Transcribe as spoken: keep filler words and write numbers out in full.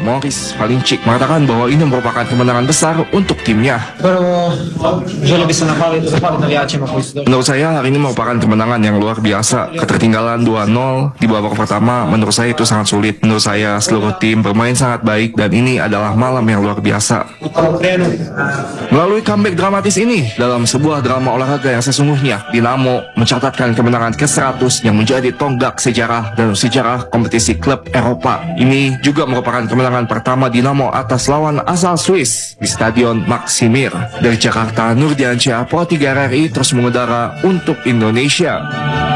Morris Palincic mengatakan bahwa ini merupakan kemenangan besar untuk timnya. Menurut saya hari ini merupakan kemenangan yang luar biasa. Ketertinggalan dua nol di babak pertama menurut saya itu sangat sulit. Menurut saya seluruh tim bermain sangat baik dan ini adalah malam yang luar biasa. Melalui comeback dramatis ini dalam sebuah drama olahraga yang sesungguhnya, Dinamo mencatatkan kemenangan ke seratus yang menjadi tonggak sejarah dan sejarah kompetisi klub Eropa. Ini juga merupakan kemenangan pertama Dinamo atas lawan asal Swiss di Stadion Maksimir. Dari Jakarta, Nurdiansyah, Pro tiga R R I terus mengudara untuk Indonesia.